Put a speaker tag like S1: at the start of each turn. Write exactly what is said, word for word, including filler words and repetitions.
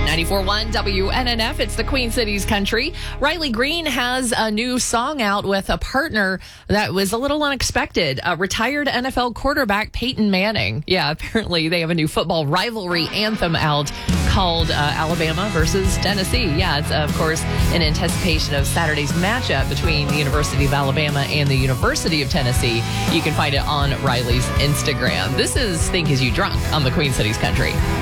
S1: ninety-four point one W N N F, it's the Queen City's Country. Riley Green has a new song out with a partner that was a little unexpected. Uh, retired N F L quarterback Peyton Manning. Yeah, apparently they have a new football rivalry anthem out called uh, Alabama versus Tennessee. Yeah, it's, of course, in anticipation of Saturday's matchup between the University of Alabama and the University of Tennessee. You can find it on Riley's Instagram. This is Think As You Drunk on the Queen City's Country.